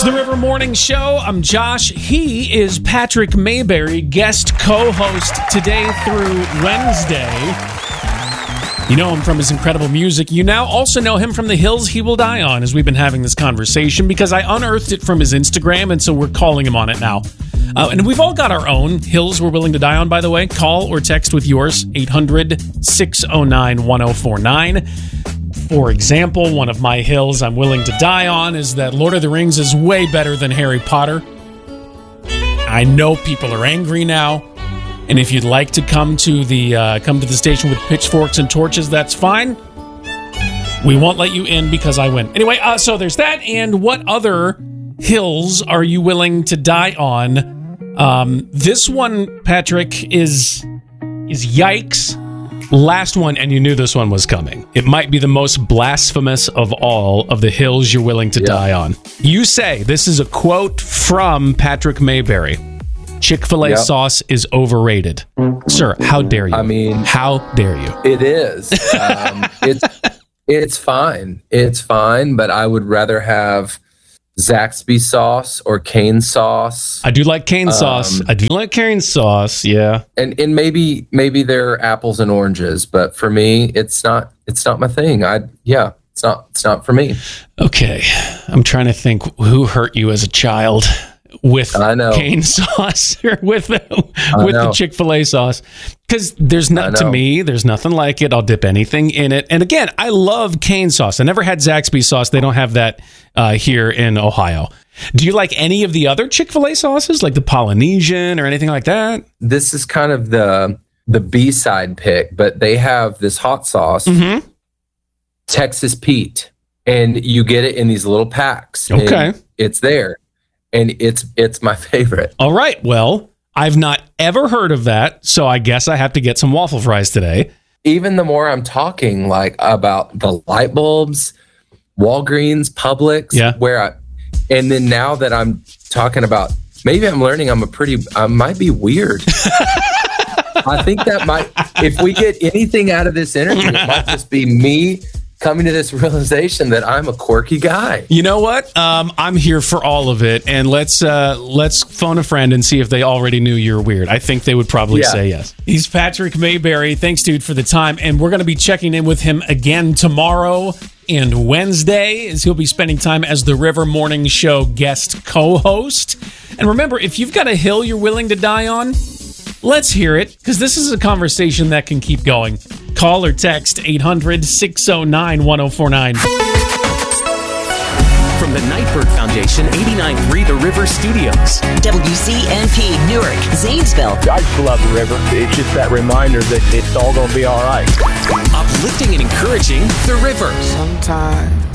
The River Morning Show. I'm Josh. He is Patrick Mayberry, guest co-host today through Wednesday. You know him from his incredible music. You now also know him from the hills he will die on, as we've been having this conversation, because I unearthed it from his Instagram, and so we're calling him on it now. And we've all got our own hills we're willing to die on, by the way. Call or text with yours, 800-609-1049. For example, one of my hills I'm willing to die on is that Lord of the Rings is way better than Harry Potter. I know people are angry now, and if you'd like to come to the station with pitchforks and torches, that's fine. We won't let you in because I win. Anyway, so there's that. And what other hills are you willing to die on? This one, Patrick, is yikes. Last one, and you knew this one was coming. It might be the most blasphemous of all of the hills you're willing to die on. You say, this is a quote from Patrick Mayberry, Chick-fil-A sauce is overrated. Sir, how dare you? I mean, how dare you? It is. It's fine. It's fine, but I would rather have Zaxby sauce or Cane sauce. I do like Cane sauce. Yeah. And maybe they're apples and oranges, but for me, it's not my thing. It's not for me. Okay. I'm trying to think who hurt you as a child with Cane sauce or with the Chick-fil-A sauce. Because there's nothing like it. I'll dip anything in it. And again, I love Cane sauce. I never had Zaxby sauce. They don't have that here in Ohio. Do you like any of the other Chick-fil-A sauces, like the Polynesian or anything like that? This is kind of the B-side pick, but they have this hot sauce, Texas Pete, and you get it in these little packs. Okay. It's there. And it's my favorite. All right. Well, I've not ever heard of that, so I guess I have to get some waffle fries today. Even the more I'm talking like about the light bulbs, Walgreens, Publix, and then now that I'm talking about, maybe I'm learning I might be weird. I think that if we get anything out of this interview, it might just be me coming to this realization that I'm a quirky guy. You know what? I'm here for all of it, and let's phone a friend and see if they already knew you're weird. I think they would probably say yes. He's Patrick Mayberry. Thanks, dude, for the time, and we're going to be checking in with him again tomorrow and Wednesday, as he'll be spending time as the River Morning Show guest co-host. And remember, if you've got a hill you're willing to die on, let's hear it, because this is a conversation that can keep going. Call or text 800-609-1049. From the Nightbird Foundation, 89.3 The River Studios. WCNP, Newark, Zanesville. I just love the river. It's just that reminder that it's all going to be all right. Uplifting and encouraging The River. Sometimes